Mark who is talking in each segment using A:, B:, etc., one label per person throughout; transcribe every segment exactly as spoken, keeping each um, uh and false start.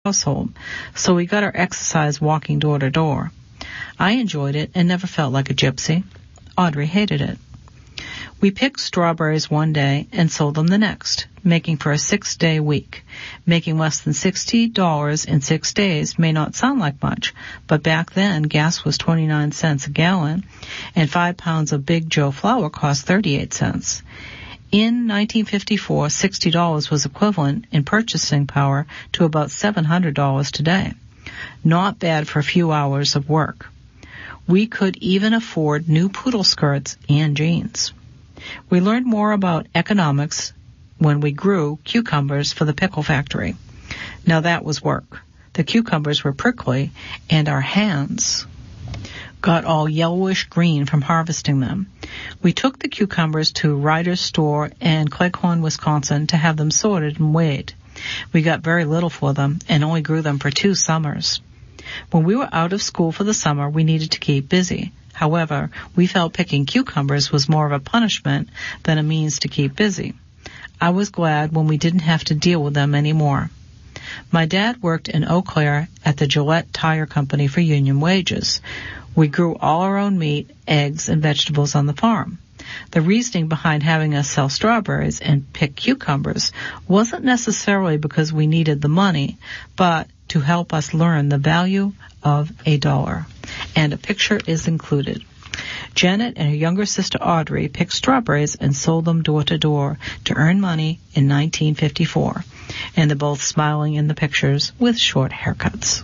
A: household, so we got our exercise walking door to door. I enjoyed it and never felt like a gypsy. Audrey hated it. We picked strawberries one day and sold them the next, making for a six-day week. Making less than sixty dollars in six days may not sound like much, but back then gas was twenty-nine cents a gallon, and five pounds of Big Joe flour cost thirty-eight cents. In nineteen fifty-four, sixty dollars was equivalent in purchasing power to about seven hundred dollars today. Not bad for a few hours of work. We could even afford new poodle skirts and jeans. We learned more about economics when we grew cucumbers for the pickle factory. Now that was work. The cucumbers were prickly, and our hands got all yellowish green from harvesting them. We took the cucumbers to Ryder's store in Cleghorn, Wisconsin, to have them sorted and weighed. We got very little for them and only grew them for two summers. When we were out of school for the summer, we needed to keep busy. However, we felt picking cucumbers was more of a punishment than a means to keep busy. I was glad when we didn't have to deal with them anymore. My dad worked in Eau Claire at the Gillette Tire Company for union wages. We grew all our own meat, eggs, and vegetables on the farm. The reasoning behind having us sell strawberries and pick cucumbers wasn't necessarily because we needed the money, but to help us learn the value of a dollar. And a picture is included. Janet and her younger sister Audrey picked strawberries and sold them door to door to earn money in nineteen fifty-four. And they're both smiling in the pictures with short haircuts.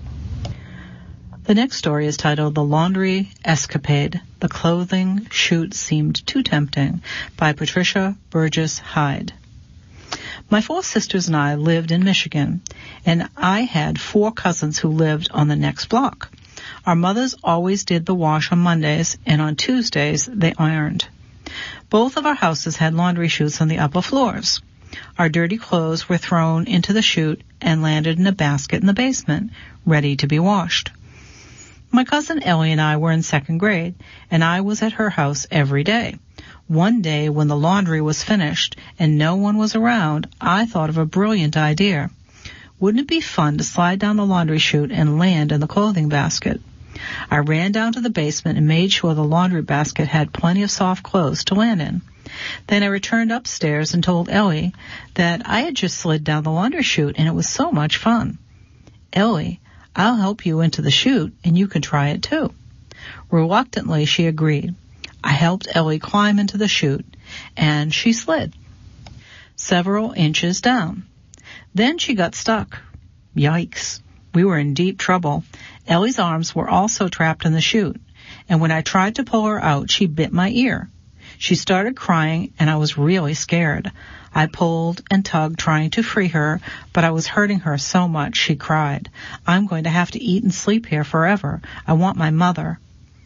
A: The next story is titled The Laundry Escapade. The Clothing Chute Seemed Too Tempting by Patricia Burgess Hyde. My four sisters and I lived in Michigan, and I had four cousins who lived on the next block. Our mothers always did the wash on Mondays, and on Tuesdays they ironed. Both of our houses had laundry chutes on the upper floors. Our dirty clothes were thrown into the chute and landed in a basket in the basement, ready to be washed. My cousin Ellie and I were in second grade, and I was at her house every day. One day when the laundry was finished and no one was around, I thought of a brilliant idea. Wouldn't it be fun to slide down the laundry chute and land in the clothing basket? I ran down to the basement and made sure the laundry basket had plenty of soft clothes to land in. Then I returned upstairs and told Ellie that I had just slid down the laundry chute and it was so much fun. Ellie, I'll help you into the chute, and you can try it too. Reluctantly, she agreed. I helped Ellie climb into the chute, and she slid several inches down. Then she got stuck. Yikes. We were in deep trouble. Ellie's arms were also trapped in the chute, and when I tried to pull her out, she bit my ear. She started crying, and I was really scared. I pulled and tugged, trying to free her, but I was hurting her so much she cried. I'm going to have to eat and sleep here forever. I want my mother.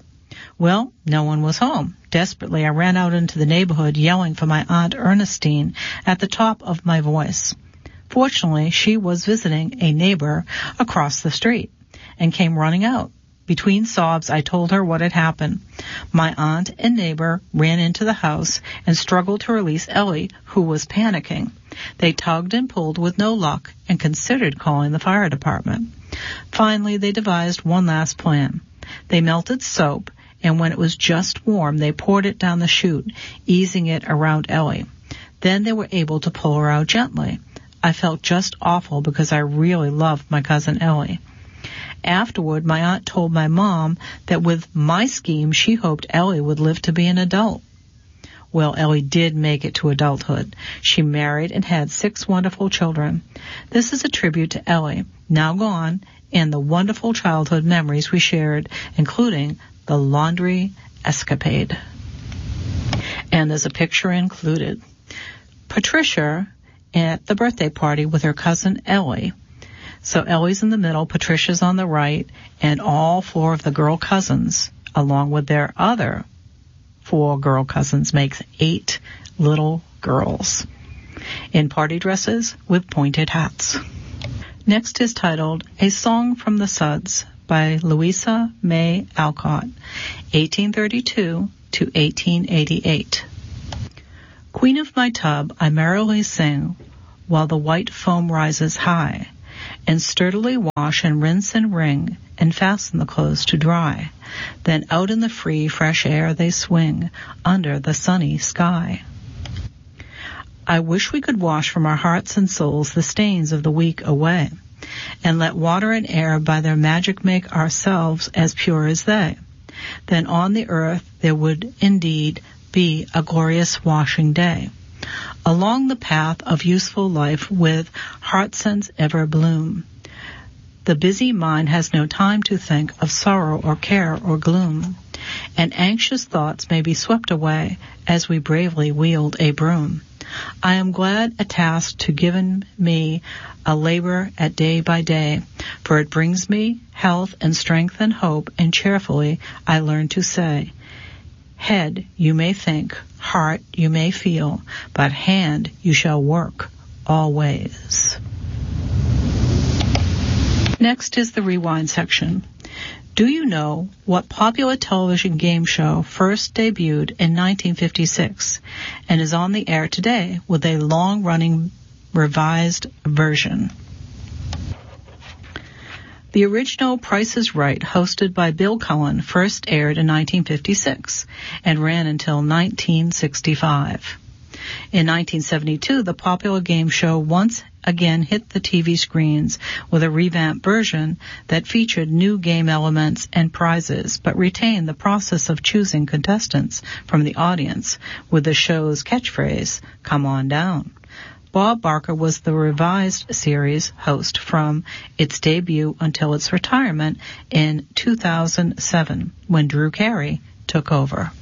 A: Well, no one was home. Desperately, I ran out into the neighborhood yelling for my Aunt Ernestine at the top of my voice. Fortunately, she was visiting a neighbor across the street and came running out. Between sobs, I told her what had happened. My aunt and neighbor ran into the house and struggled to release Ellie, who was panicking. They tugged and pulled with no luck and considered calling the fire department. Finally, they devised one last plan. They melted soap, and when it was just warm, they poured it down the chute, easing it around Ellie. Then they were able to pull her out gently. I felt just awful because I really loved my cousin Ellie. Afterward, my aunt told my mom that with my scheme, she hoped Ellie would live to be an adult. Well, Ellie did make it to adulthood. She married and had six wonderful children. This is a tribute to Ellie, now gone, and the wonderful childhood memories we shared, including the laundry escapade. And there's a picture included. Patricia at the birthday party with her cousin Ellie. So Ellie's in the middle, Patricia's on the right, and all four of the girl cousins, along with their other four girl cousins, makes eight little girls in party dresses with pointed hats. Next is titled A Song from the Suds by Louisa May Alcott, eighteen thirty-two to eighteen eighty-eight. Queen of my tub, I merrily sing, while the white foam rises high, and sturdily wash and rinse and wring and fasten the clothes to dry. Then out in the free, fresh air they swing under the sunny sky. I wish we could wash from our hearts and souls the stains of the week away, and let water and air by their magic make ourselves as pure as they. Then on the earth there would indeed be a glorious washing day. Along the path of useful life with heart scents ever bloom. The busy mind has no time to think of sorrow or care or gloom, and anxious thoughts may be swept away as we bravely wield a broom. I am glad a task to given me a labor at day by day, for it brings me health and strength and hope, and cheerfully I learn to say, head you may think, heart you may feel, but hand you shall work always. Next is the rewind section. Do you know what popular television game show first debuted in nineteen fifty-six and is on the air today with a long-running revised version? The original Price is Right, hosted by Bill Cullen, first aired in nineteen fifty-six and ran until nineteen sixty-five. In nineteen seventy-two, the popular game show once again hit the T V screens with a revamped version that featured new game elements and prizes, but retained the process of choosing contestants from the audience with the show's catchphrase, "Come on down." Bob Barker was the revised series host from its debut until its retirement in two thousand seven, when Drew Carey took over.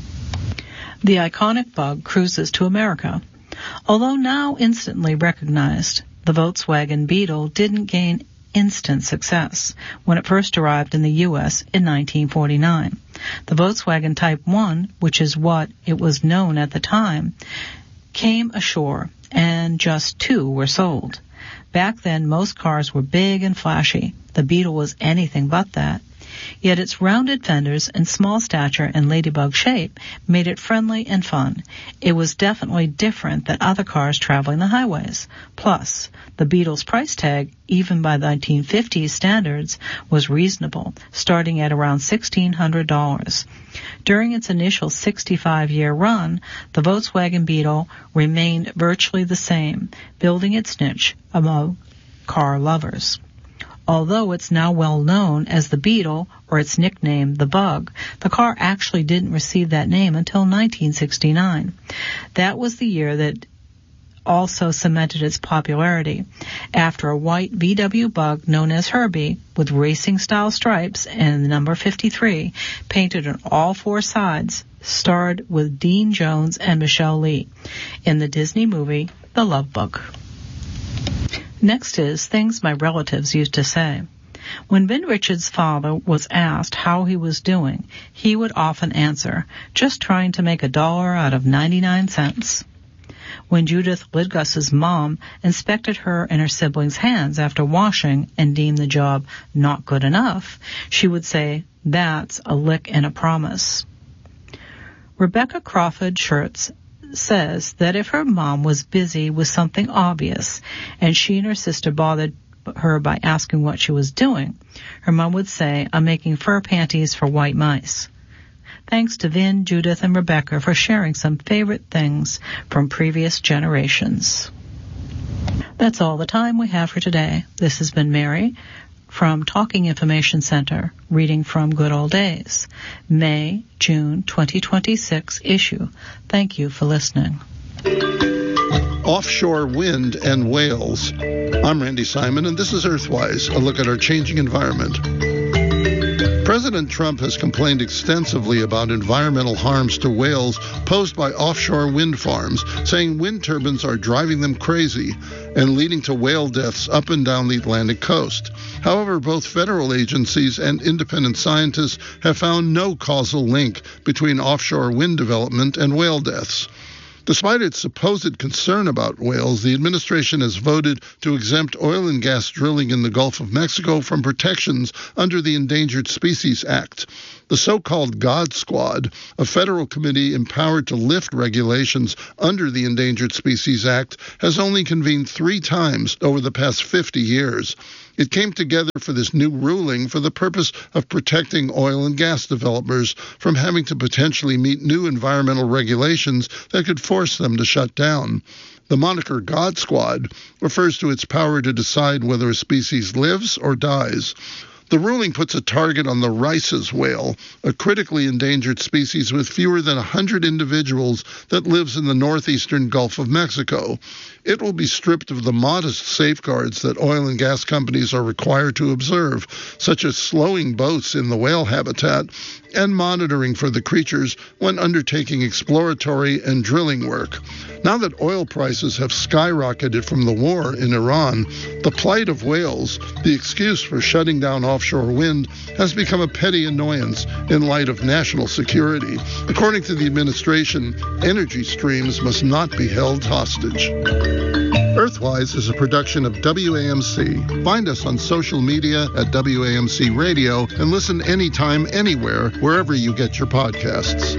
A: The iconic Bug cruises to America. Although now instantly recognized, the Volkswagen Beetle didn't gain instant success when it first arrived in the U S in nineteen forty-nine. The Volkswagen Type one, which is what it was known at the time, came ashore, and just two were sold. Back then, most cars were big and flashy. The Beetle was anything but that. Yet its rounded fenders and small stature and ladybug shape made it friendly and fun. It was definitely different than other cars traveling the highways. Plus, the Beetle's price tag, even by the nineteen fifties standards, was reasonable, starting at around sixteen hundred dollars. During its initial sixty-five-year run, the Volkswagen Beetle remained virtually the same, building its niche among car lovers. Although it's now well known as the Beetle, or its nickname, the Bug, the car actually didn't receive that name until nineteen sixty-nine. That was the year that also cemented its popularity, after a white V W Bug known as Herbie, with racing-style stripes and the number fifty-three, painted on all four sides, starred with Dean Jones and Michelle Lee in the Disney movie The Love Bug. Next is things my relatives used to say. When Ben Richards' father was asked how he was doing, he would often answer, just trying to make a dollar out of ninety-nine cents. When Judith Lidgus's mom inspected her and her siblings' hands after washing and deemed the job not good enough, she would say, "That's a lick and a promise." Rebecca Crawford Schertz says that if her mom was busy with something obvious and she and her sister bothered her by asking what she was doing, her mom would say, "I'm making fur panties for white mice." Thanks to Vin, Judith, and Rebecca for sharing some favorite things from previous generations. That's all the time we have for today. This has been Mary from Talking Information Center, reading from Good Old Days, May, June twenty twenty-six issue. Thank you for listening.
B: Offshore wind and whales. I'm Randy Simon, and this is Earthwise, a look at our changing environment. President Trump has complained extensively about environmental harms to whales posed by offshore wind farms, saying wind turbines are driving them crazy and leading to whale deaths up and down the Atlantic coast. However, both federal agencies and independent scientists have found no causal link between offshore wind development and whale deaths. Despite its supposed concern about whales, the administration has voted to exempt oil and gas drilling in the Gulf of Mexico from protections under the Endangered Species Act. The so-called God Squad, a federal committee empowered to lift regulations under the Endangered Species Act, has only convened three times over the past fifty years. It came together for this new ruling for the purpose of protecting oil and gas developers from having to potentially meet new environmental regulations that could force them to shut down. The moniker God Squad refers to its power to decide whether a species lives or dies. The ruling puts a target on the Rice's whale, a critically endangered species with fewer than one hundred individuals that lives in the northeastern Gulf of Mexico. It will be stripped of the modest safeguards that oil and gas companies are required to observe, such as slowing boats in the whale habitat and monitoring for the creatures when undertaking exploratory and drilling work. Now that oil prices have skyrocketed from the war in Iran, the plight of whales, the excuse for shutting down offshore wind, has become a petty annoyance in light of national security. According to the administration, energy streams must not be held hostage. Earthwise is a production of W A M C. Find us on social media at W A M C Radio and listen anytime, anywhere, wherever you get your podcasts.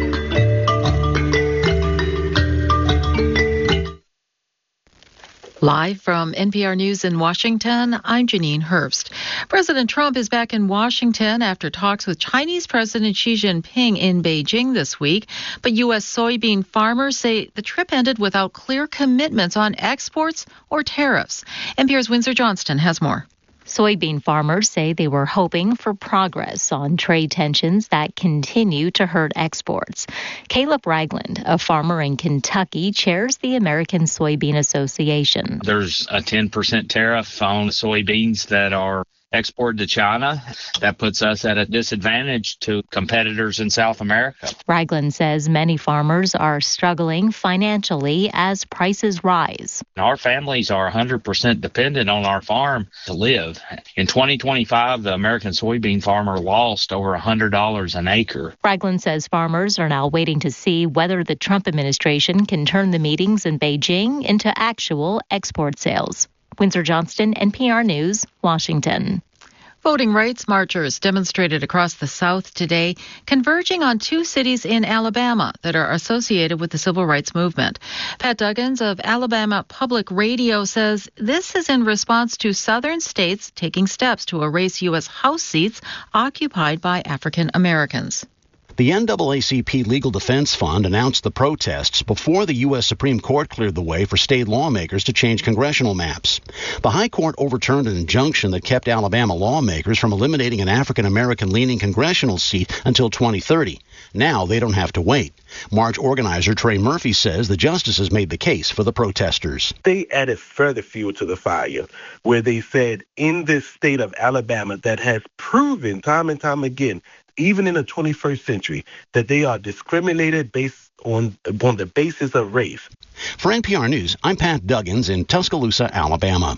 A: Live from N P R News in Washington, I'm Janine Herbst. President Trump is back in Washington after talks with Chinese President Xi Jinping in Beijing this week. But U S soybean farmers say the trip ended without clear commitments on exports or tariffs. N P R's Windsor Johnston has more.
C: Soybean farmers say they were hoping for progress on trade tensions that continue to hurt exports. Caleb Ragland, a farmer in Kentucky, chairs the American Soybean Association.
D: There's a ten percent tariff on soybeans that are exported to China. That puts us at a disadvantage to competitors in South America.
C: Ragland says many farmers are struggling financially as prices rise.
D: Our families are one hundred percent dependent on our farm to live. In twenty twenty-five, the American soybean farmer lost over one hundred dollars an acre.
C: Ragland says farmers are now waiting to see whether the Trump administration can turn the meetings in Beijing into actual export sales. Windsor Johnston, N P R News, Washington.
A: Voting rights marchers demonstrated across the South today, converging on two cities in Alabama that are associated with the civil rights movement. Pat Duggins of Alabama Public Radio says this is in response to southern states taking steps to erase U S House seats occupied by African Americans.
E: The N double A C P Legal Defense Fund announced the protests before the U S Supreme Court cleared the way for state lawmakers to change congressional maps. The High Court overturned an injunction that kept Alabama lawmakers from eliminating an African-American-leaning congressional seat until twenty thirty. Now they don't have to wait. March organizer Trey Murphy says the justices made the case for the protesters.
F: They added further fuel to the fire, where they said in this state of Alabama that has proven time and time again, even in the twenty-first century, that they are discriminated based on, on the basis of race.
E: For N P R News, I'm Pat Duggins in Tuscaloosa, Alabama.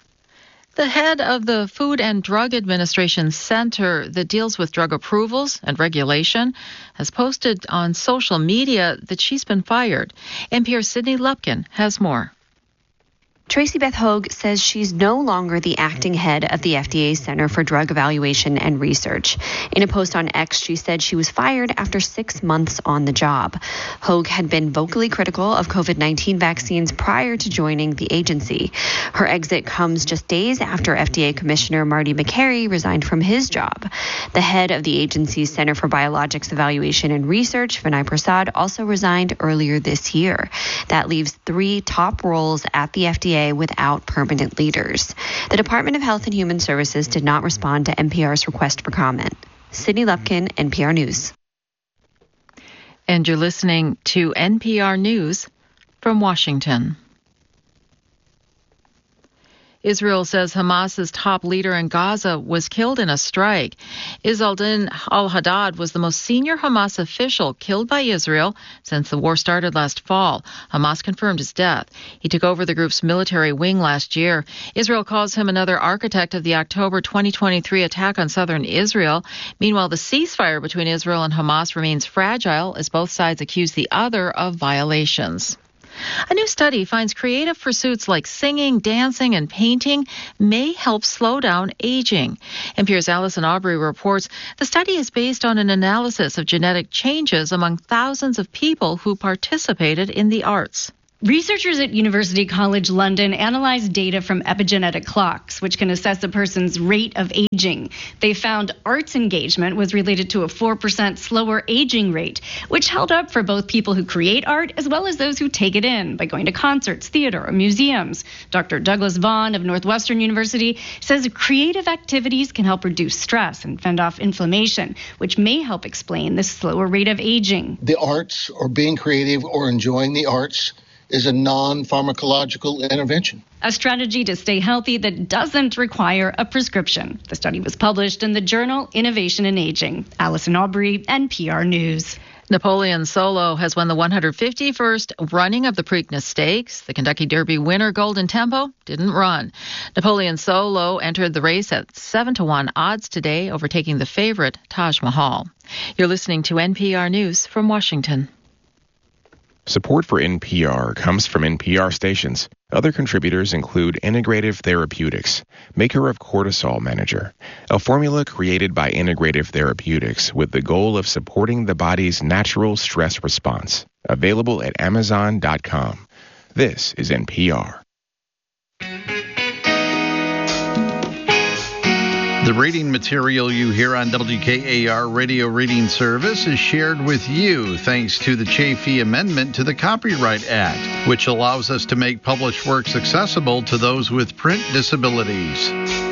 A: The head of the Food and Drug Administration Center that deals with drug approvals and regulation has posted on social media that she's been fired. N P R's Sydney Lupkin has more.
G: Tracy Beth Hogue says she's no longer the acting head of the F D A Center for Drug Evaluation and Research. In a post on X, she said she was fired after six months on the job. Hogue had been vocally critical of COVID nineteen vaccines prior to joining the agency. Her exit comes just days after F D A Commissioner Marty Makary resigned from his job. The head of the agency's Center for Biologics Evaluation and Research, Vinay Prasad, also resigned earlier this year. That leaves three top roles at the F D A without permanent leaders. The Department of Health and Human Services did not respond to N P R's request for comment. Sydney Lupkin, N P R News.
A: And you're listening to N P R News from Washington. Israel says Hamas's top leader in Gaza was killed in a strike. Izzeldin al-Haddad was the most senior Hamas official killed by Israel since the war started last fall. Hamas confirmed his death. He took over the group's military wing last year. Israel calls him another architect of the October twenty twenty-three attack on southern Israel. Meanwhile, the ceasefire between Israel and Hamas remains fragile as both sides accuse the other of violations. A new study finds creative pursuits like singing, dancing, and painting may help slow down aging. N P R's Allison Aubrey reports the study is based on an analysis of genetic changes among thousands of people who participated in the arts.
H: Researchers at University College London analyzed data from epigenetic clocks, which can assess a person's rate of aging. They found arts engagement was related to a four percent slower aging rate, which held up for both people who create art as well as those who take it in by going to concerts, theater, or museums. Doctor Douglas Vaughn of Northwestern University says creative activities can help reduce stress and fend off inflammation, which may help explain the slower rate of aging.
I: The arts, or being creative or enjoying the arts, is a non-pharmacological intervention.
H: A strategy to stay healthy that doesn't require a prescription. The study was published in the journal Innovation in Aging. Allison Aubrey, N P R News.
A: Napoleon Solo has won the one hundred fifty-first running of the Preakness Stakes. The Kentucky Derby winner, Golden Tempo, didn't run. Napoleon Solo entered the race at seven to one odds today, overtaking the favorite, Taj Mahal. You're listening to N P R News from Washington.
J: Support for N P R comes from N P R stations. Other contributors include Integrative Therapeutics, maker of Cortisol Manager, a formula created by Integrative Therapeutics with the goal of supporting the body's natural stress response. Available at amazon dot com. This is N P R.
K: The reading material you hear on W K A R Radio Reading Service is shared with you thanks to the Chafee Amendment to the Copyright Act, which allows us to make published works accessible to those with print disabilities.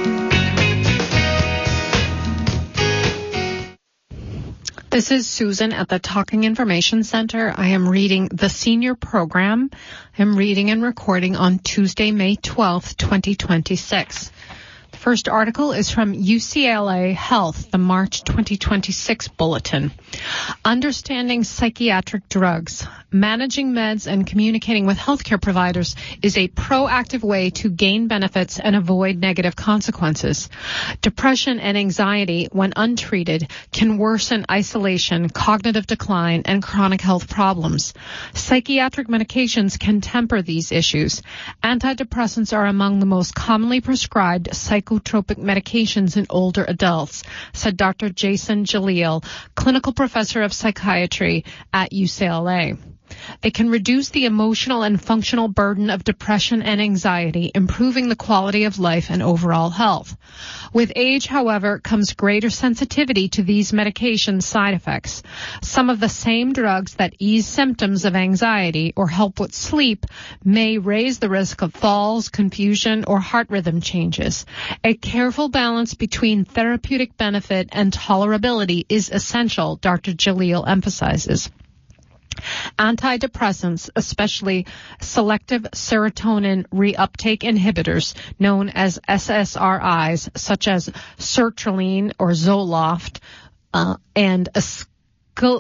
L: This is Susan at the Talking Information Center. I am reading the Senior Program. I'm reading and recording on Tuesday, May twelfth, twenty twenty-six. The first article is from U C L A Health, the March twenty twenty-six bulletin. Understanding psychiatric drugs. Managing meds and communicating with healthcare providers is a proactive way to gain benefits and avoid negative consequences. Depression and anxiety, when untreated, can worsen isolation, cognitive decline, and chronic health problems. Psychiatric medications can temper these issues. Antidepressants are among the most commonly prescribed psychotropic medications in older adults, said Doctor Jason Jalil, clinical professor of psychiatry at U C L A. They can reduce the emotional and functional burden of depression and anxiety, improving the quality of life and overall health. With age, however, comes greater sensitivity to these medication side effects. Some of the same drugs that ease symptoms of anxiety or help with sleep may raise the risk of falls, confusion, or heart rhythm changes. A careful balance between therapeutic benefit and tolerability is essential, Doctor Jalil emphasizes. Antidepressants, especially selective serotonin reuptake inhibitors, known as S S R Is, such as sertraline or Zoloft, uh, and escitalopram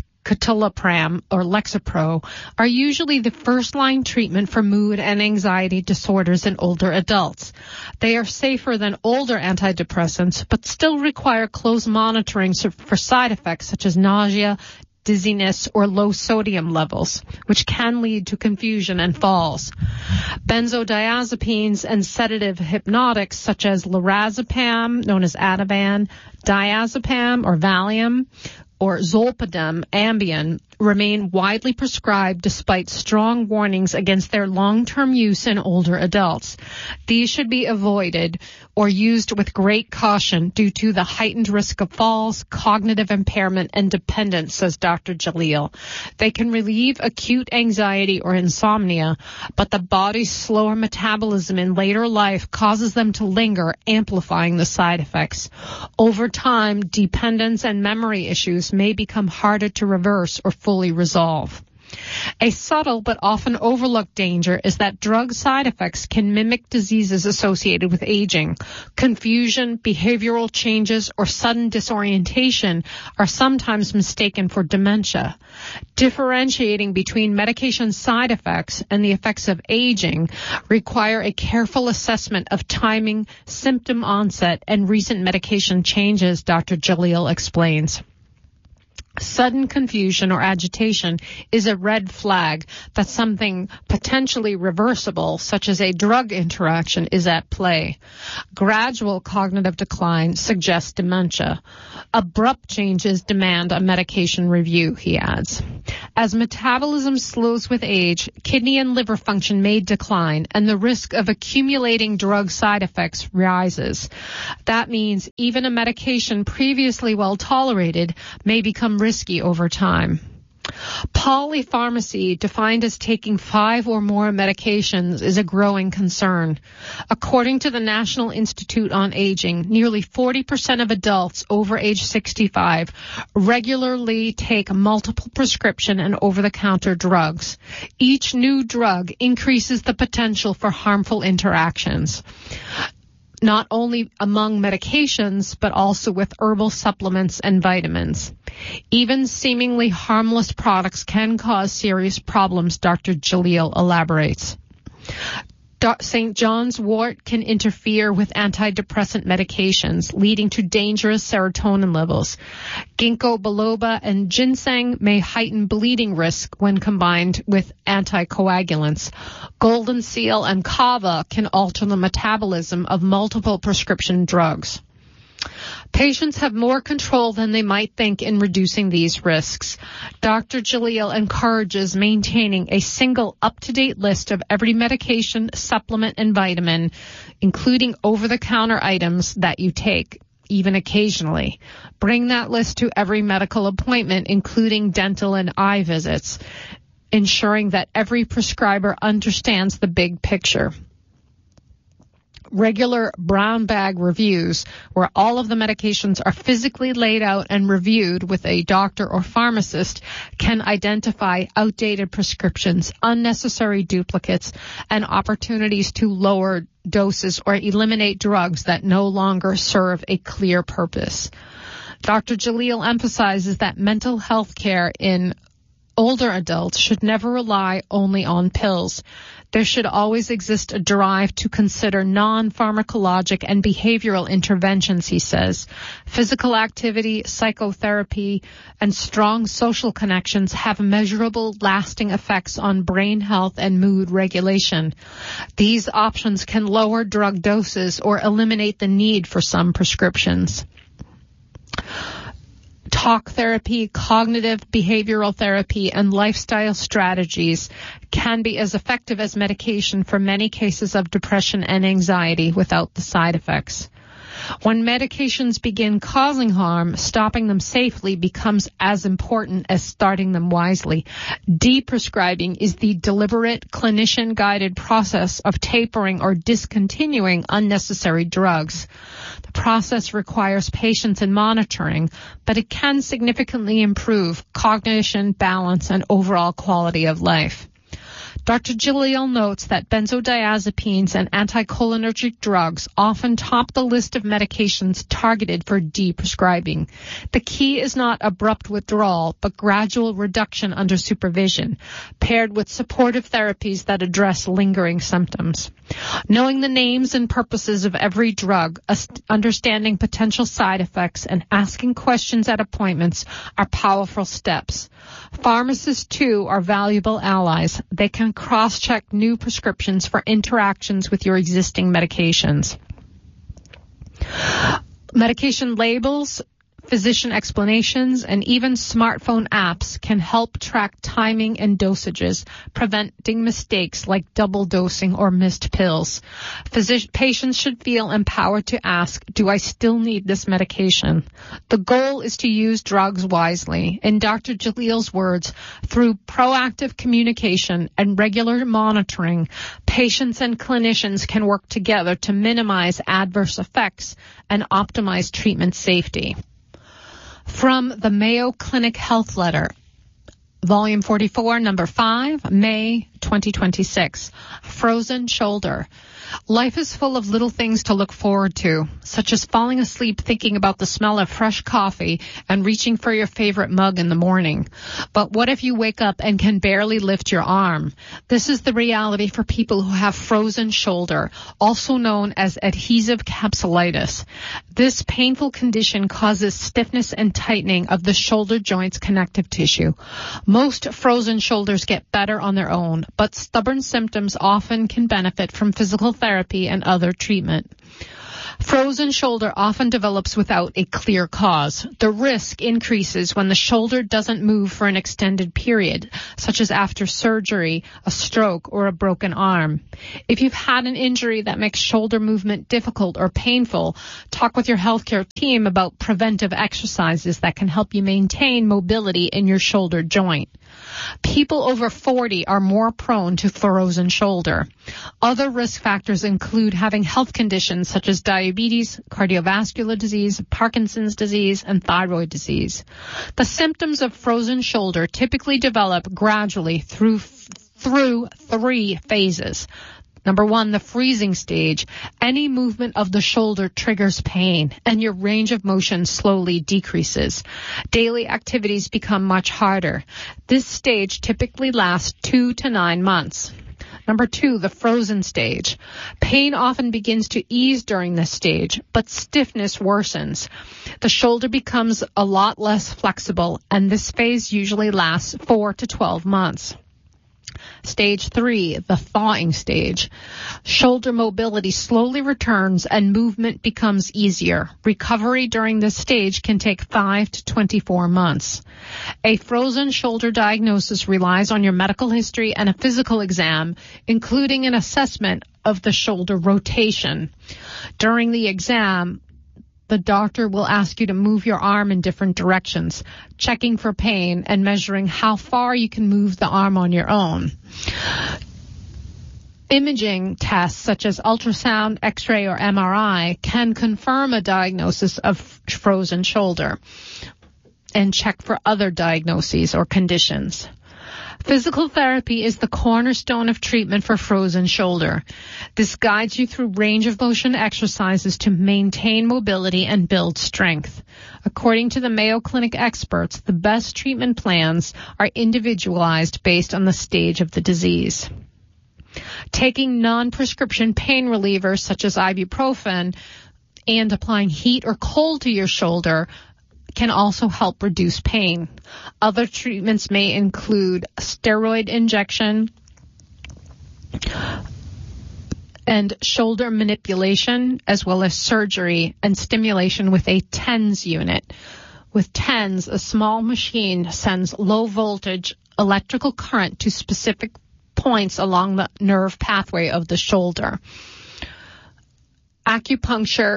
L: or Lexapro, are usually the first-line treatment for mood and anxiety disorders in older adults. They are safer than older antidepressants, but still require close monitoring for side effects such as nausea, dizziness, or low sodium levels, which can lead to confusion and falls. Benzodiazepines and sedative hypnotics such as lorazepam, known as Ativan, diazepam or Valium, or Zolpidem, Ambien, remain widely prescribed despite strong warnings against their long-term use in older adults. These should be avoided or used with great caution due to the heightened risk of falls, cognitive impairment, and dependence, says Doctor Jalil. They can relieve acute anxiety or insomnia, but the body's slower metabolism in later life causes them to linger, amplifying the side effects. Over time, dependence and memory issues may become harder to reverse or fully resolve. A subtle but often overlooked danger is that drug side effects can mimic diseases associated with aging. Confusion, behavioral changes, or sudden disorientation are sometimes mistaken for dementia. Differentiating between medication side effects and the effects of aging require a careful assessment of timing, symptom onset, and recent medication changes, Doctor Jalil explains. Sudden confusion or agitation is a red flag that something potentially reversible, such as a drug interaction, is at play. Gradual cognitive decline suggests dementia. Abrupt changes demand a medication review, he adds. As metabolism slows with age, kidney and liver function may decline, and the risk of accumulating drug side effects rises. That means even a medication previously well tolerated may become risky over time. Polypharmacy, defined as taking five or more medications, is a growing concern. According to the National Institute on Aging, nearly forty percent of adults over age sixty-five regularly take multiple prescription and over-the-counter drugs. Each new drug increases the potential for harmful interactions, not only among medications, but also with herbal supplements and vitamins. Even seemingly harmless products can cause serious problems, Doctor Jalil elaborates. Saint John's wort can interfere with antidepressant medications, leading to dangerous serotonin levels. Ginkgo biloba and ginseng may heighten bleeding risk when combined with anticoagulants. Golden seal and kava can alter the metabolism of multiple prescription drugs. Patients have more control than they might think in reducing these risks. Doctor Jalil encourages maintaining a single up-to-date list of every medication, supplement, and vitamin, including over-the-counter items that you take, even occasionally. Bring that list to every medical appointment, including dental and eye visits, ensuring that every prescriber understands the big picture. Regular brown bag reviews, where all of the medications are physically laid out and reviewed with a doctor or pharmacist, can identify outdated prescriptions, unnecessary duplicates, and opportunities to lower doses or eliminate drugs that no longer serve a clear purpose. Doctor Jalil emphasizes that mental health care in older adults should never rely only on pills. There should always exist a drive to consider non-pharmacologic and behavioral interventions, he says. Physical activity, psychotherapy, and strong social connections have measurable, lasting effects on brain health and mood regulation. These options can lower drug doses or eliminate the need for some prescriptions. Talk therapy, cognitive behavioral therapy, and lifestyle strategies can be as effective as medication for many cases of depression and anxiety without the side effects. When medications begin causing harm, stopping them safely becomes as important as starting them wisely. Deprescribing is the deliberate, clinician-guided process of tapering or discontinuing unnecessary drugs. The process requires patience and monitoring, but it can significantly improve cognition, balance, and overall quality of life. Doctor Jalil notes that benzodiazepines and anticholinergic drugs often top the list of medications targeted for deprescribing. The key is not abrupt withdrawal, but gradual reduction under supervision, paired with supportive therapies that address lingering symptoms. Knowing the names and purposes of every drug, understanding potential side effects, and asking questions at appointments are powerful steps. Pharmacists, too, are valuable allies. They can cross-check new prescriptions for interactions with your existing medications. Medication labels, physician explanations, and even smartphone apps can help track timing and dosages, preventing mistakes like double dosing or missed pills. Physici- patients should feel empowered to ask, do I still need this medication? The goal is to use drugs wisely. In Doctor Jalil's words, through proactive communication and regular monitoring, patients and clinicians can work together to minimize adverse effects and optimize treatment safety. From the Mayo Clinic Health Letter, Volume forty-four, number five, May twenty twenty-six. Frozen shoulder. Life is full of little things to look forward to, such as falling asleep thinking about the smell of fresh coffee and reaching for your favorite mug in the morning. But what if you wake up and can barely lift your arm? This is the reality for people who have frozen shoulder, also known as adhesive capsulitis. This painful condition causes stiffness and tightening of the shoulder joint's connective tissue. Most frozen shoulders get better on their own, but stubborn symptoms often can benefit from physical therapy and other treatment. Frozen shoulder often develops without a clear cause. The risk increases when the shoulder doesn't move for an extended period, such as after surgery, a stroke, or a broken arm. If you've had an injury that makes shoulder movement difficult or painful, talk with your healthcare team about preventive exercises that can help you maintain mobility in your shoulder joint. People over forty are more prone to frozen shoulder. Other risk factors include having health conditions such as diabetes, cardiovascular disease, Parkinson's disease, and thyroid disease. The symptoms of frozen shoulder typically develop gradually through through three phases. Number one, the freezing stage. Any movement of the shoulder triggers pain, and your range of motion slowly decreases. Daily activities become much harder. This stage typically lasts two to nine months. Number two, the frozen stage. Pain often begins to ease during this stage, but stiffness worsens. The shoulder becomes a lot less flexible, and this phase usually lasts four to twelve months. Stage three, the thawing stage. Shoulder mobility slowly returns and movement becomes easier. Recovery during this stage can take five to twenty-four months. A frozen shoulder diagnosis relies on your medical history and a physical exam, including an assessment of the shoulder rotation. During the exam, the doctor will ask you to move your arm in different directions, checking for pain and measuring how far you can move the arm on your own. Imaging tests such as ultrasound, X-ray, or M R I can confirm a diagnosis of frozen shoulder and check for other diagnoses or conditions. Physical therapy is the cornerstone of treatment for frozen shoulder. This guides you through range of motion exercises to maintain mobility and build strength. According to the Mayo Clinic experts, the best treatment plans are individualized based on the stage of the disease. Taking non-prescription pain relievers such as ibuprofen and applying heat or cold to your shoulder can also help reduce pain. Other treatments may include steroid injection and shoulder manipulation, as well as surgery and stimulation with a TENS unit. With TENS, a small machine sends low voltage electrical current to specific points along the nerve pathway of the shoulder. Acupuncture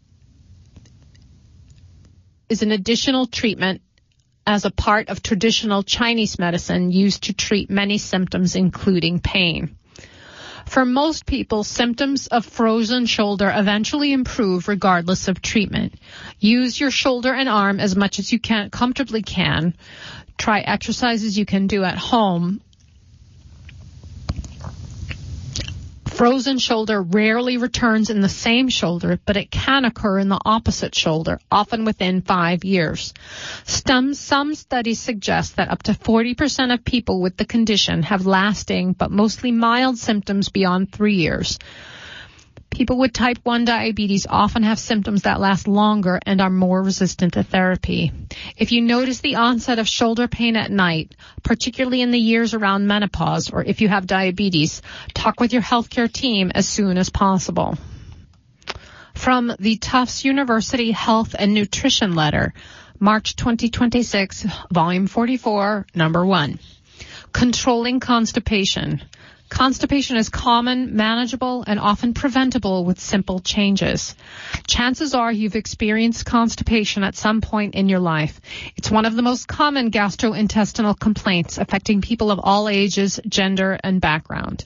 L: is an additional treatment as a part of traditional Chinese medicine used to treat many symptoms, including pain. For most people, symptoms of frozen shoulder eventually improve regardless of treatment. Use your shoulder and arm as much as you can comfortably can. Try exercises you can do at home. Frozen shoulder rarely returns in the same shoulder, but it can occur in the opposite shoulder, often within five years. Some, some studies suggest that up to forty percent of people with the condition have lasting but mostly mild symptoms beyond three years. People with type one diabetes often have symptoms that last longer and are more resistant to therapy. If you notice the onset of shoulder pain at night, particularly in the years around menopause, or if you have diabetes, talk with your healthcare team as soon as possible. From the Tufts University Health and Nutrition Letter, March twenty twenty-six, Volume forty-four, Number one. Controlling constipation. Constipation is common, manageable, and often preventable with simple changes. Chances are you've experienced constipation at some point in your life. It's one of the most common gastrointestinal complaints affecting people of all ages, gender, and background.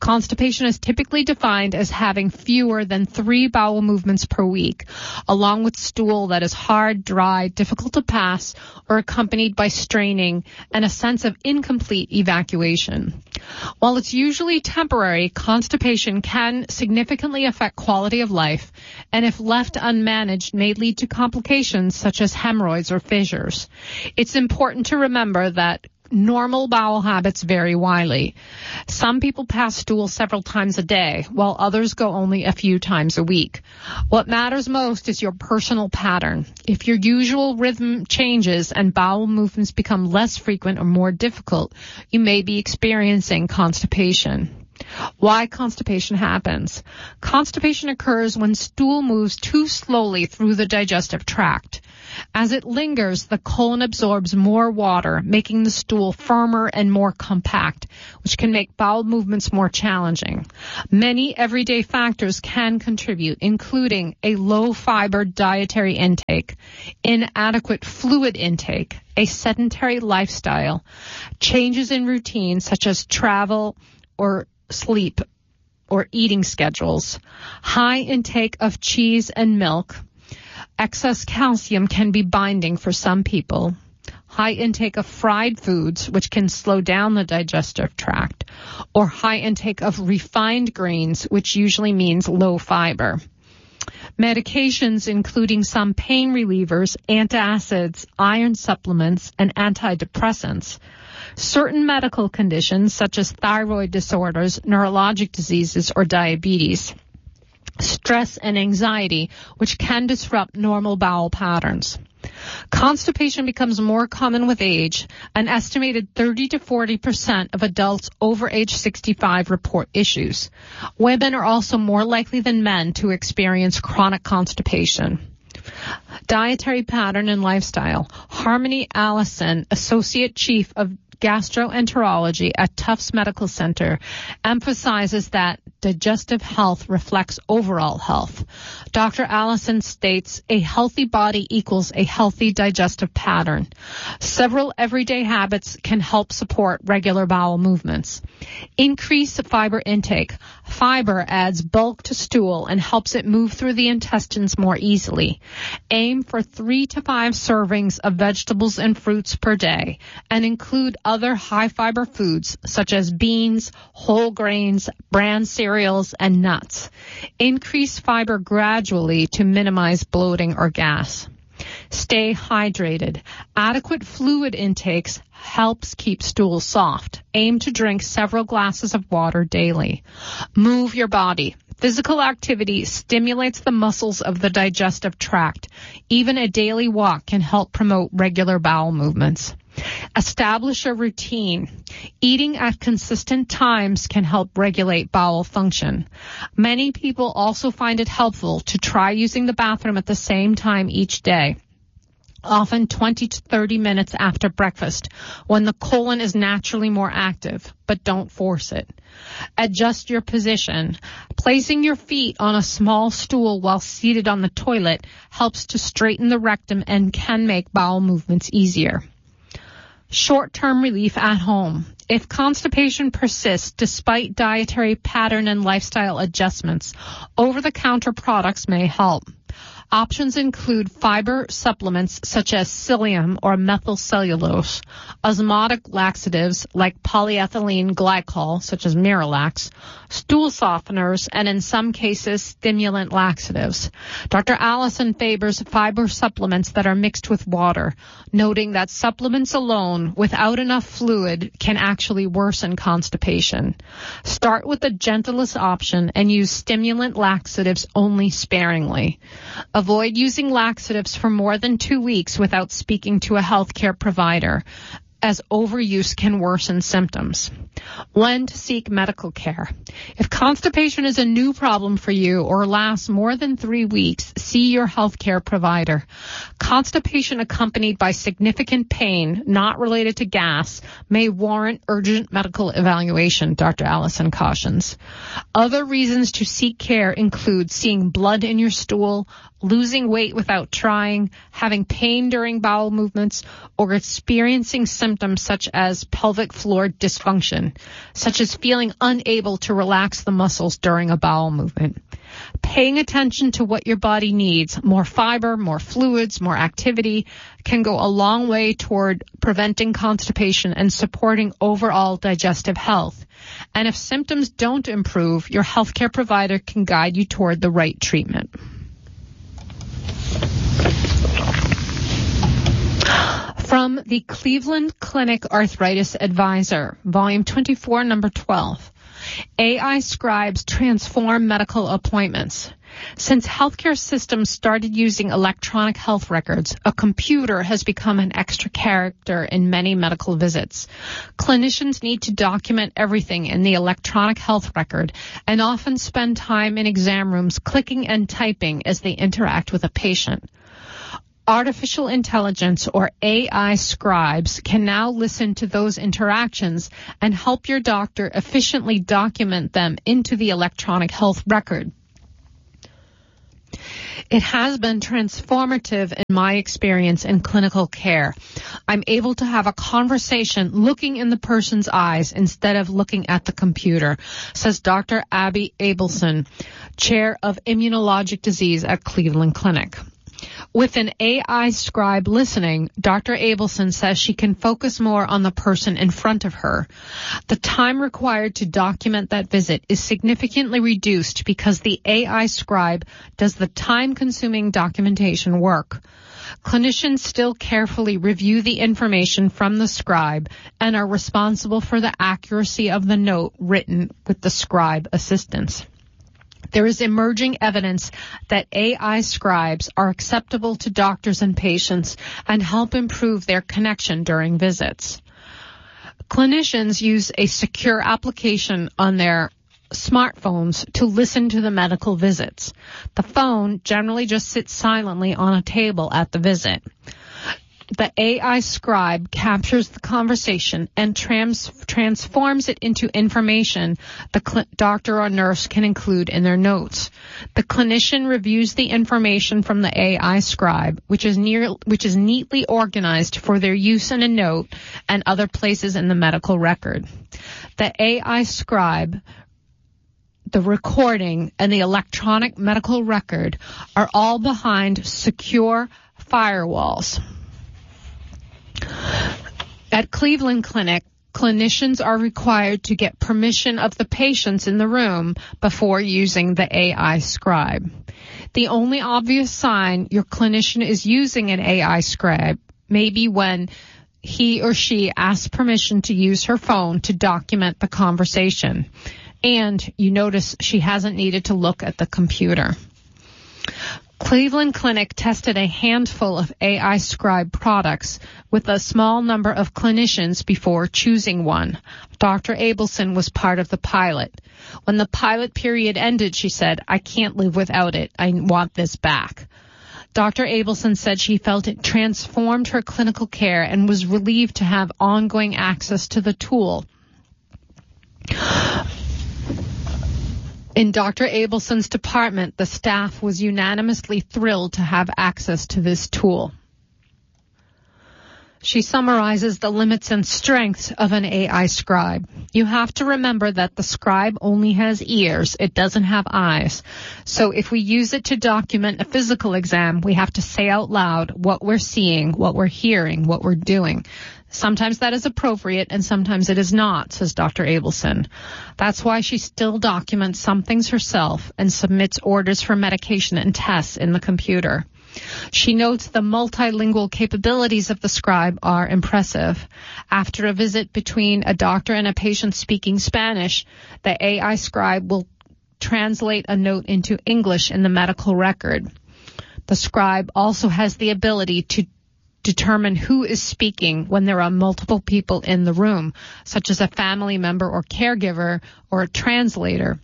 L: Constipation is typically defined as having fewer than three bowel movements per week, along with stool that is hard, dry, difficult to pass, or accompanied by straining and a sense of incomplete evacuation. While it's usually temporary, constipation can significantly affect quality of life, and if left unmanaged may lead to complications such as hemorrhoids or fissures. It's important to remember that normal bowel habits vary widely. Some people pass stool several times a day, while others go only a few times a week. What matters most is your personal pattern. If your usual rhythm changes and bowel movements become less frequent or more difficult, you may be experiencing constipation. Why constipation happens. Constipation occurs when stool moves too slowly through the digestive tract. As it lingers, the colon absorbs more water, making the stool firmer and more compact, which can make bowel movements more challenging. Many everyday factors can contribute, including a low-fiber dietary intake, inadequate fluid intake, a sedentary lifestyle, changes in routine such as travel or sleep or eating schedules, high intake of cheese and milk. Excess calcium can be binding for some people. High intake of fried foods, which can slow down the digestive tract, or high intake of refined grains, which usually means low fiber. Medications, including some pain relievers, antacids, iron supplements, and antidepressants. Certain medical conditions, such as thyroid disorders, neurologic diseases, or diabetes. Stress and anxiety, which can disrupt normal bowel patterns. Constipation becomes more common with age. An estimated thirty to forty percent of adults over age sixty-five report issues. Women are also more likely than men to experience chronic constipation. Dietary pattern and lifestyle. Harmony Allison, Associate Chief of Gastroenterology at Tufts Medical Center, emphasizes that digestive health reflects overall health. Doctor Allison states a healthy body equals a healthy digestive pattern. Several everyday habits can help support regular bowel movements. Increase fiber intake. Fiber adds bulk to stool and helps it move through the intestines more easily. Aim for three to five servings of vegetables and fruits per day and include other high-fiber foods such as beans, whole grains, bran cereals, and nuts. Increase fiber gradually to minimize bloating or gas. Stay hydrated. Adequate fluid intakes helps keep stool soft. Aim to drink several glasses of water daily. Move your body. Physical activity stimulates the muscles of the digestive tract. Even a daily walk can help promote regular bowel movements. Establish a routine. Eating at consistent times can help regulate bowel function. Many people also find it helpful to try using the bathroom at the same time each day, often twenty to thirty minutes after breakfast, when the colon is naturally more active, but don't force it. Adjust your position. Placing your feet on a small stool while seated on the toilet helps to straighten the rectum and can make bowel movements easier. Short-term relief at home. If constipation persists despite dietary pattern and lifestyle adjustments, over-the-counter products may help. Options include fiber supplements such as psyllium or methylcellulose, osmotic laxatives like polyethylene glycol such as Miralax, stool softeners, and in some cases stimulant laxatives. Doctor Allison favors fiber supplements that are mixed with water, noting that supplements alone without enough fluid can actually worsen constipation. Start with the gentlest option and use stimulant laxatives only sparingly. Avoid using laxatives for more than two weeks without speaking to a healthcare provider, as overuse can worsen symptoms. When to seek medical care. If constipation is a new problem for you or lasts more than three weeks, see your healthcare provider. Constipation accompanied by significant pain, not related to gas, may warrant urgent medical evaluation, Doctor Allison cautions. Other reasons to seek care include seeing blood in your stool, losing weight without trying, having pain during bowel movements, or experiencing symptoms such as pelvic floor dysfunction, such as feeling unable to relax the muscles during a bowel movement. Paying attention to what your body needs, more fiber, more fluids, more activity, can go a long way toward preventing constipation and supporting overall digestive health. And if symptoms don't improve, your healthcare provider can guide you toward the right treatment. From the Cleveland Clinic Arthritis Advisor, Volume twenty-four, Number twelve. A I scribes transform medical appointments. Since healthcare systems started using electronic health records, a computer has become an extra character in many medical visits. Clinicians need to document everything in the electronic health record and often spend time in exam rooms clicking and typing as they interact with a patient. Artificial intelligence, or A I scribes, can now listen to those interactions and help your doctor efficiently document them into the electronic health record. It has been transformative in my experience in clinical care. I'm able to have a conversation looking in the person's eyes instead of looking at the computer, says Doctor Abby Abelson, chair of immunologic disease at Cleveland Clinic. With an A I scribe listening, Doctor Abelson says she can focus more on the person in front of her. The time required to document that visit is significantly reduced because the A I scribe does the time-consuming documentation work. Clinicians still carefully review the information from the scribe and are responsible for the accuracy of the note written with the scribe assistance. There is emerging evidence that A I scribes are acceptable to doctors and patients and help improve their connection during visits. Clinicians use a secure application on their smartphones to listen to the medical visits. The phone generally just sits silently on a table at the visit. The A I scribe captures the conversation and trans- transforms it into information the cl- doctor or nurse can include in their notes. The clinician reviews the information from the A I scribe, which is near, which is neatly organized for their use in a note and other places in the medical record. The A I scribe, the recording, and the electronic medical record are all behind secure firewalls. At Cleveland Clinic, clinicians are required to get permission of the patients in the room before using the A I scribe. The only obvious sign your clinician is using an A I scribe may be when he or she asks permission to use her phone to document the conversation, and you notice she hasn't needed to look at the computer. Cleveland Clinic tested a handful of A I scribe products with a small number of clinicians before choosing one. Doctor Abelson was part of the pilot. When the pilot period ended, she said, "I can't live without it. I want this back." Doctor Abelson said she felt it transformed her clinical care and was relieved to have ongoing access to the tool. In Doctor Abelson's department, the staff was unanimously thrilled to have access to this tool. She summarizes the limits and strengths of an A I scribe. You have to remember that the scribe only has ears. It doesn't have eyes. So if we use it to document a physical exam, we have to say out loud what we're seeing, what we're hearing, what we're doing. Sometimes that is appropriate and sometimes it is not, says Doctor Abelson. That's why she still documents some things herself and submits orders for medication and tests in the computer. She notes the multilingual capabilities of the scribe are impressive. After a visit between a doctor and a patient speaking Spanish, the A I scribe will translate a note into English in the medical record. The scribe also has the ability to determine who is speaking when there are multiple people in the room, such as a family member or caregiver or a translator.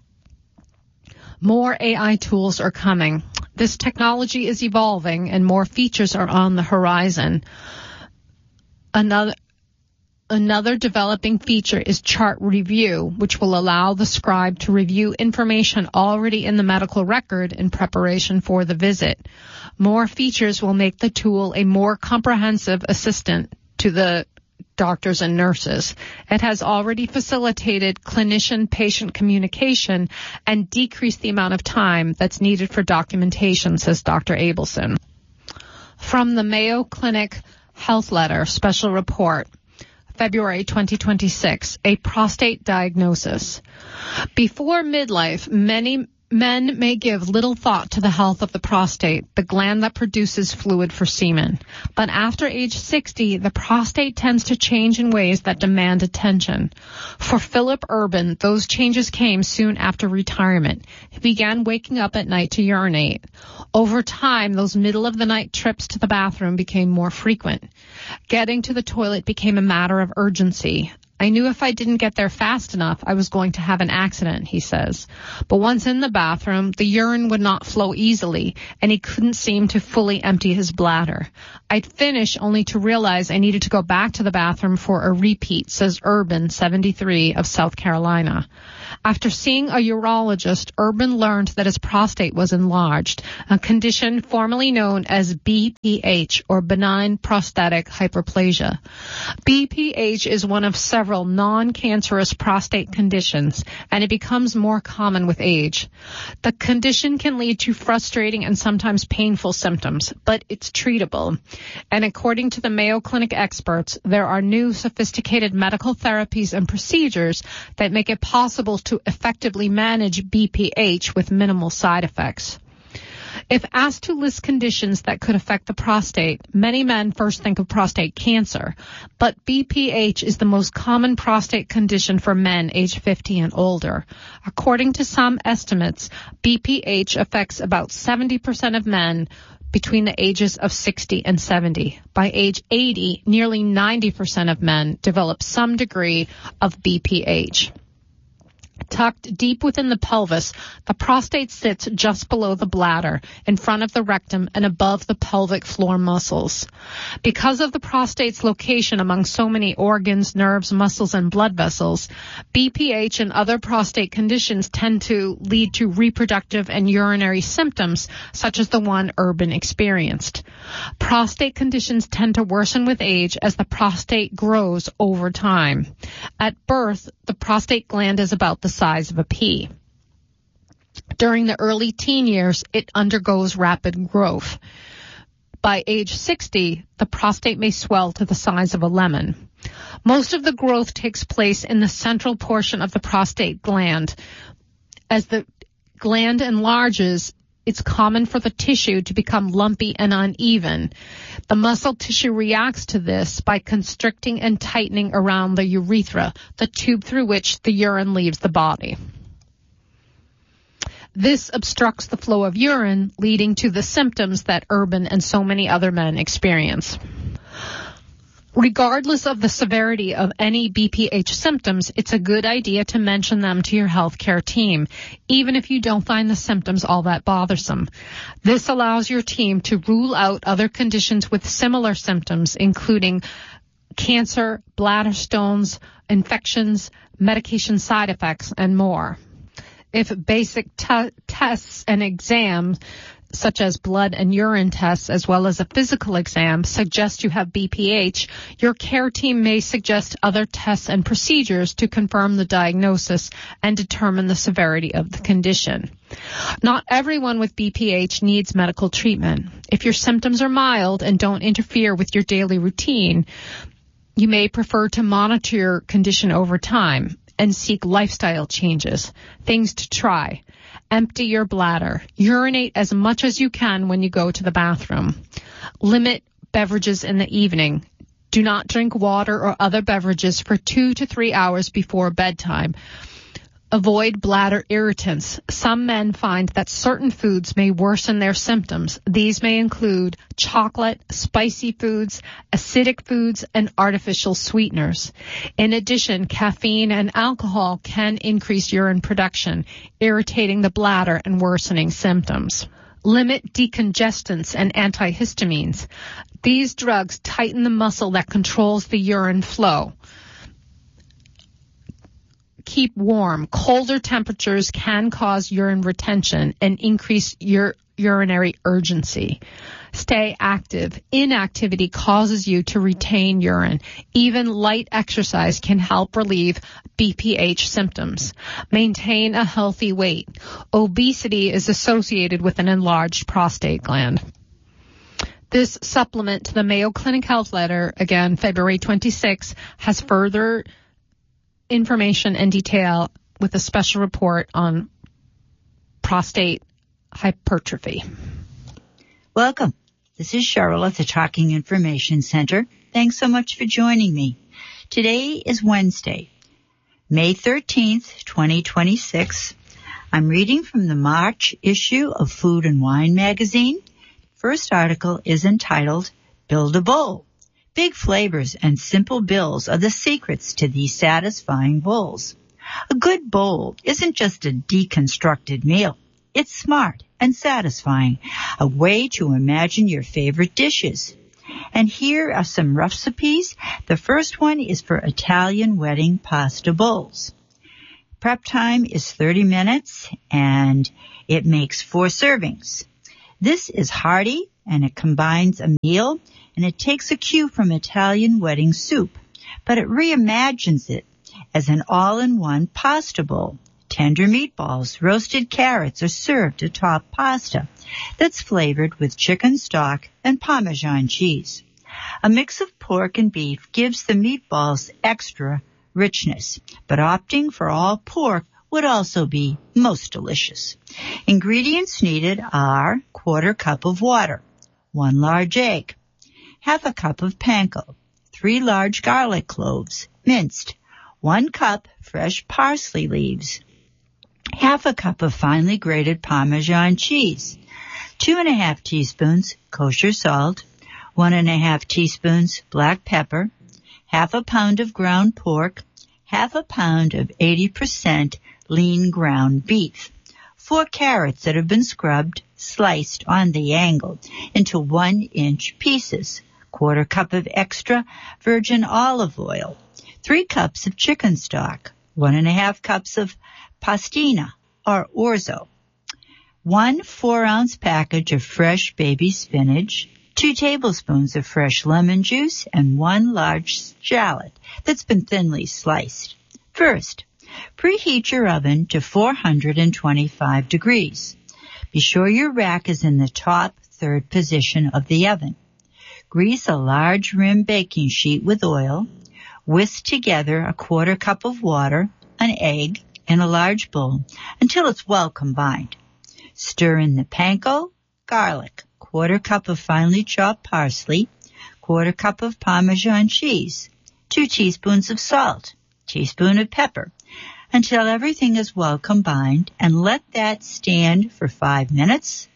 L: More A I tools are coming. This technology is evolving and more features are on the horizon. Another Another developing feature is chart review, which will allow the scribe to review information already in the medical record in preparation for the visit. More features will make the tool a more comprehensive assistant to the doctors and nurses. It has already facilitated clinician-patient communication and decreased the amount of time that's needed for documentation, says Doctor Abelson. From the Mayo Clinic Health Letter Special Report, February twenty twenty-six, a prostate diagnosis. Before midlife, many men may give little thought to the health of the prostate, the gland that produces fluid for semen. But after age sixty, the prostate tends to change in ways that demand attention. For Philip Urban, those changes came soon after retirement. He began waking up at night to urinate. Over time, those middle-of-the-night trips to the bathroom became more frequent. Getting to the toilet became a matter of urgency. I knew if I didn't get there fast enough, I was going to have an accident, he says. But once in the bathroom, the urine would not flow easily, and he couldn't seem to fully empty his bladder. I'd finish only to realize I needed to go back to the bathroom for a repeat, says Urban, seventy-three, of South Carolina. After seeing a urologist, Urban learned that his prostate was enlarged, a condition formerly known as B P H, or benign prostatic hyperplasia. B P H is one of several non-cancerous prostate conditions, and it becomes more common with age. The condition can lead to frustrating and sometimes painful symptoms, but it's treatable. And according to the Mayo Clinic experts, there are new sophisticated medical therapies and procedures that make it possible to effectively manage B P H with minimal side effects. If asked to list conditions that could affect the prostate, many men first think of prostate cancer, but B P H is the most common prostate condition for men age fifty and older. According to some estimates, B P H affects about seventy percent of men between the ages of sixty and seventy. By age eighty, nearly ninety percent of men develop some degree of B P H. Tucked deep within the pelvis, the prostate sits just below the bladder, in front of the rectum and above the pelvic floor muscles. Because of the prostate's location among so many organs, nerves, muscles, and blood vessels, B P H and other prostate conditions tend to lead to reproductive and urinary symptoms, such as the one Urban experienced. Prostate conditions tend to worsen with age as the prostate grows over time. At birth, the prostate gland is about the size of a pea. During the early teen years, it undergoes rapid growth. By age sixty, the prostate may swell to the size of a lemon. Most of the growth takes place in the central portion of the prostate gland. As the gland enlarges, it's common for the tissue to become lumpy and uneven. The muscle tissue reacts to this by constricting and tightening around the urethra, the tube through which the urine leaves the body. This obstructs the flow of urine, leading to the symptoms that Urban and so many other men experience. Regardless of the severity of any B P H symptoms, it's a good idea to mention them to your healthcare team, even if you don't find the symptoms all that bothersome. This allows your team to rule out other conditions with similar symptoms, including cancer, bladder stones, infections, medication side effects, and more. If basic t- tests and exams such as blood and urine tests, as well as a physical exam, suggest you have B P H, your care team may suggest other tests and procedures to confirm the diagnosis and determine the severity of the condition. Not everyone with B P H needs medical treatment. If your symptoms are mild and don't interfere with your daily routine, you may prefer to monitor your condition over time and seek lifestyle changes. Things to try. Empty your bladder. Urinate as much as you can when you go to the bathroom. Limit beverages in the evening. Do not drink water or other beverages for two to three hours before bedtime. Avoid bladder irritants. Some men find that certain foods may worsen their symptoms. These may include chocolate, spicy foods, acidic foods, and artificial sweeteners. In addition, caffeine and alcohol can increase urine production, irritating the bladder and worsening symptoms. Limit decongestants and antihistamines. These drugs tighten the muscle that controls the urine flow. Keep warm. Colder temperatures can cause urine retention and increase ur- urinary urgency. Stay active. Inactivity causes you to retain urine. Even light exercise can help relieve B P H symptoms. Maintain a healthy weight. Obesity is associated with an enlarged prostate gland. This supplement to the Mayo Clinic Health Letter, again, February twenty-sixth, has further information and detail with a special report on prostate hypertrophy.
M: Welcome. This is Cheryl at the Talking Information Center. Thanks so much for joining me. Today is Wednesday, May thirteenth, twenty twenty-six. I'm reading from the March issue of Food and Wine magazine. First article is entitled, Build a Bowl. Big flavors and simple bills are the secrets to these satisfying bowls. A good bowl isn't just a deconstructed meal. It's smart and satisfying, a way to imagine your favorite dishes. And here are some recipes. The first one is for Italian wedding pasta bowls. Prep time is thirty minutes, and it makes four servings. This is hearty, and it combines a meal, and it takes a cue from Italian wedding soup, but it reimagines it as an all-in-one pasta bowl. Tender meatballs, roasted carrots are served atop pasta that's flavored with chicken stock and Parmesan cheese. A mix of pork and beef gives the meatballs extra richness, but opting for all pork would also be most delicious. Ingredients needed are quarter cup of water, one large egg, half a cup of panko, three large garlic cloves, minced, one cup fresh parsley leaves, half a cup of finely grated Parmesan cheese, two and a half teaspoons kosher salt, one and a half teaspoons black pepper, half a pound of ground pork, half a pound of eighty percent lean ground beef, four carrots that have been scrubbed, sliced on the angle into one-inch pieces, quarter cup of extra virgin olive oil, three cups of chicken stock, one and a half cups of pastina or orzo, one four-ounce package of fresh baby spinach, two tablespoons of fresh lemon juice, and one large shallot that's been thinly sliced. First, preheat your oven to four hundred twenty-five degrees. Be sure your rack is in the top third position of the oven. Grease a large rim baking sheet with oil. Whisk together a quarter cup of water, an egg, and a large bowl until it's well combined. Stir in the panko, garlic, quarter cup of finely chopped parsley, quarter cup of Parmesan cheese, two teaspoons of salt, teaspoon of pepper, until everything is well combined, and let that stand for five minutes.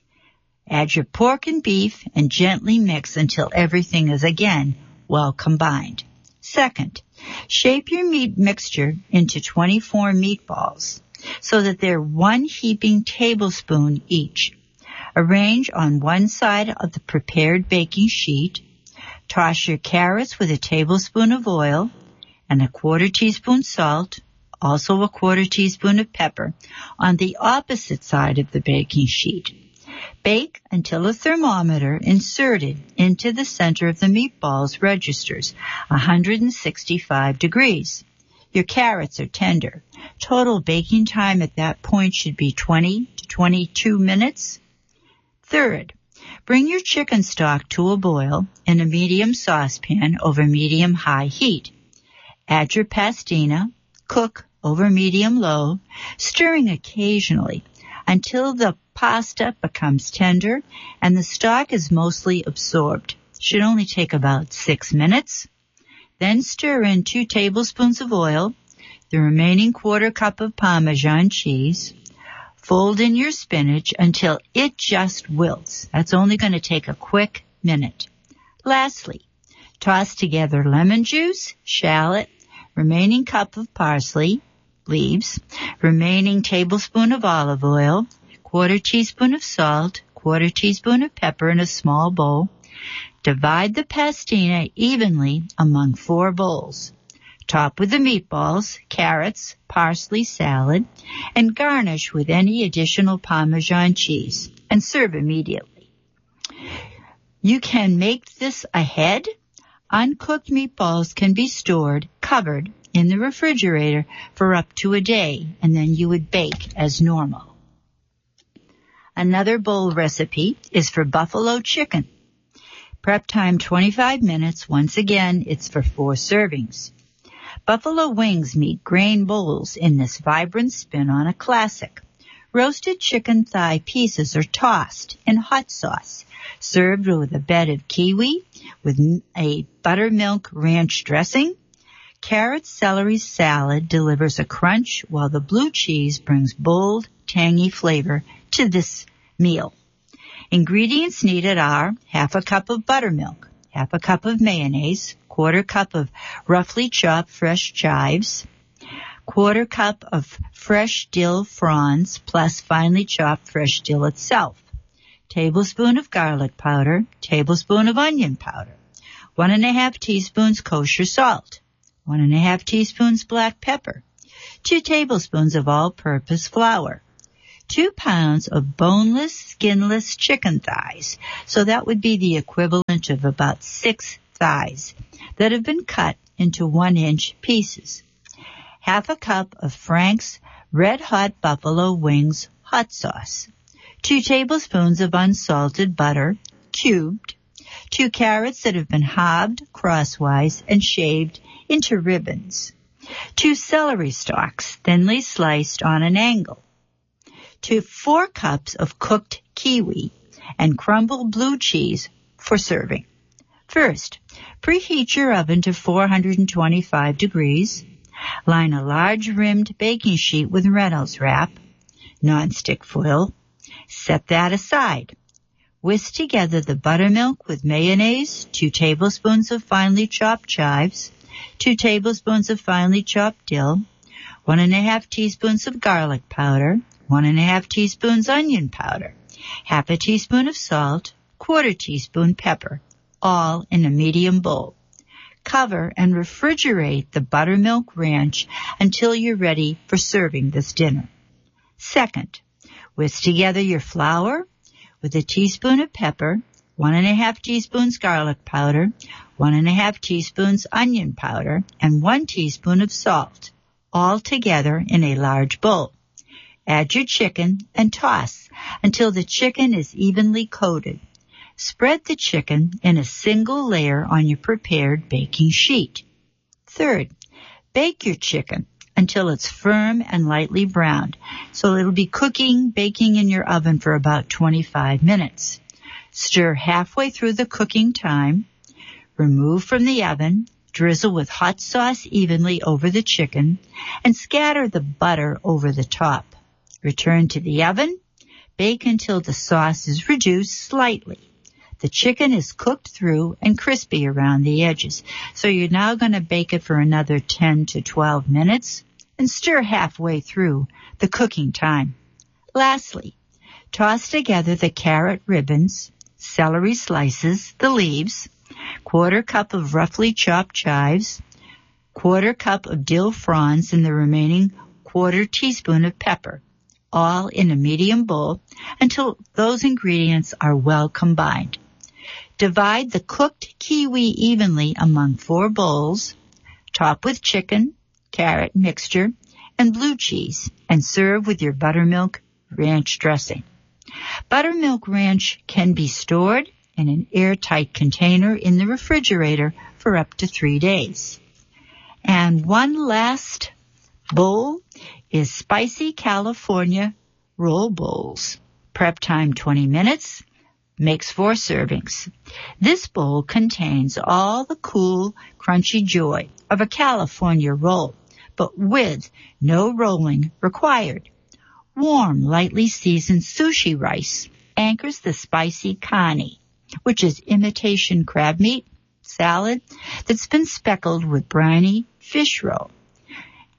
M: Add your pork and beef and gently mix until everything is again well combined. Second, shape your meat mixture into twenty-four meatballs so that they're one heaping tablespoon each. Arrange on one side of the prepared baking sheet. Toss your carrots with a tablespoon of oil and a quarter teaspoon salt, also a quarter teaspoon of pepper, on the opposite side of the baking sheet. Bake until a thermometer inserted into the center of the meatballs registers one hundred sixty-five degrees. Your carrots are tender. Total baking time at that point should be twenty to twenty-two minutes. Third, bring your chicken stock to a boil in a medium saucepan over medium-high heat. Add your pastina, cook over medium-low, stirring occasionally until the pasta becomes tender and the stock is mostly absorbed. Should only take about six minutes. Then stir in two tablespoons of oil, the remaining quarter cup of Parmesan cheese. Fold in your spinach until it just wilts. That's only going to take a quick minute. Lastly, toss together lemon juice, shallot, remaining cup of parsley leaves, remaining tablespoon of olive oil, quarter teaspoon of salt, quarter teaspoon of pepper in a small bowl. Divide the pastina evenly among four bowls. Top with the meatballs, carrots, parsley salad, and garnish with any additional Parmesan cheese, and serve immediately. You can make this ahead. Uncooked meatballs can be stored, covered, in the refrigerator for up to a day, and then you would bake as normal. Another bowl recipe is for buffalo chicken. Prep time twenty-five minutes. Once again, it's for four servings. Buffalo wings meet grain bowls in this vibrant spin on a classic. Roasted chicken thigh pieces are tossed in hot sauce, served with a bed of kiwi with a buttermilk ranch dressing. Carrot celery salad delivers a crunch, while the blue cheese brings bold, tangy flavor to this meal. Ingredients needed are half a cup of buttermilk, half a cup of mayonnaise, quarter cup of roughly chopped fresh chives, quarter cup of fresh dill fronds plus finely chopped fresh dill itself, tablespoon of garlic powder, tablespoon of onion powder, one and a half teaspoons kosher salt, one and a half teaspoons black pepper, two tablespoons of all-purpose flour, two pounds of boneless, skinless chicken thighs. So that would be the equivalent of about six thighs that have been cut into one-inch pieces. Half a cup of Frank's Red Hot Buffalo Wings hot sauce. Two tablespoons of unsalted butter, cubed. Two carrots that have been halved crosswise and shaved into ribbons. Two celery stalks thinly sliced on an angle. Two four cups of cooked kiwi and crumbled blue cheese for serving. First, preheat your oven to four hundred twenty-five degrees. Line a large rimmed baking sheet with Reynolds wrap, nonstick foil. Set that aside. Whisk together the buttermilk with mayonnaise, two tablespoons of finely chopped chives, two tablespoons of finely chopped dill, one and a half teaspoons of garlic powder, one and a half teaspoons onion powder, half a teaspoon of salt, quarter teaspoon pepper, all in a medium bowl. Cover and refrigerate the buttermilk ranch until you're ready for serving this dinner. Second, whisk together your flour with a teaspoon of pepper, one and a half teaspoons garlic powder, one and a half teaspoons onion powder, and one teaspoon of salt, all together in a large bowl. Add your chicken and toss until the chicken is evenly coated. Spread the chicken in a single layer on your prepared baking sheet. Third, bake your chicken until it's firm and lightly browned, so it'll be cooking, baking in your oven for about twenty-five minutes. Stir halfway through the cooking time. Remove from the oven, drizzle with hot sauce evenly over the chicken, and scatter the butter over the top. Return to the oven. Bake until the sauce is reduced slightly. The chicken is cooked through and crispy around the edges, so you're now going to bake it for another ten to twelve minutes and stir halfway through the cooking time. Lastly, toss together the carrot ribbons, celery slices, the leaves, quarter cup of roughly chopped chives, quarter cup of dill fronds, and the remaining quarter teaspoon of pepper, all in a medium bowl until those ingredients are well combined. Divide the cooked kiwi evenly among four bowls, top with chicken, carrot mixture, and blue cheese, and serve with your buttermilk ranch dressing. Buttermilk ranch can be stored in an airtight container in the refrigerator for up to three days. And one last bowl is spicy California roll bowls. Prep time twenty minutes. Makes four servings. This bowl contains all the cool, crunchy joy of a California roll, but with no rolling required. Warm, lightly seasoned sushi rice anchors the spicy kani, which is imitation crab meat salad that's been speckled with briny fish roe.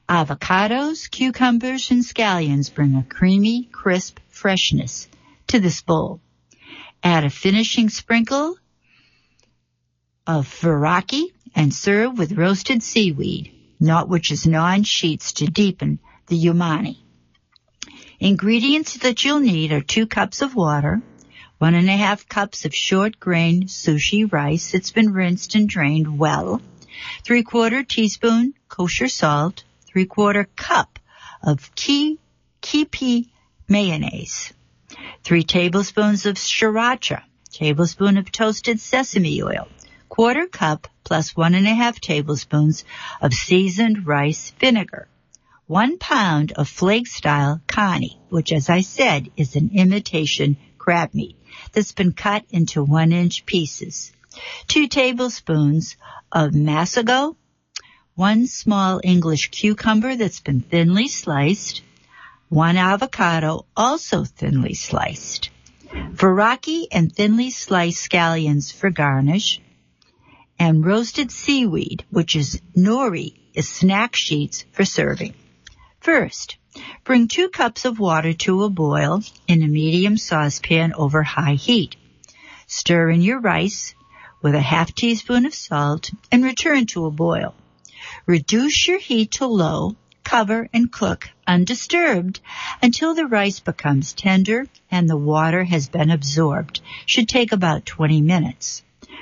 M: Avocados, cucumbers, and scallions bring a creamy, crisp freshness to this bowl. Add a finishing sprinkle of veraki and serve with roasted seaweed, not which is non-sheets to deepen the umami. Ingredients that you'll need are two cups of water, one and a half cups of short grain sushi rice that's been rinsed and drained well, three quarter teaspoon kosher salt, three quarter cup of ki, kipi mayonnaise, three tablespoons of sriracha, tablespoon of toasted sesame oil, quarter cup plus one and a half tablespoons of seasoned rice vinegar, one pound of flake-style kani, which, as I said, is an imitation crab meat that's been cut into one-inch pieces, two tablespoons of masago, one small English cucumber that's been thinly sliced, one avocado also thinly sliced, veraki and thinly sliced scallions for garnish, and roasted seaweed, which is nori, is snack sheets for serving. First, bring two cups of water to a boil in a medium saucepan over high heat. Stir in your rice with a half teaspoon of salt and return to a boil. Reduce your heat to low, cover, and cook undisturbed until the rice becomes tender and the water has been absorbed. Should take about twenty minutes.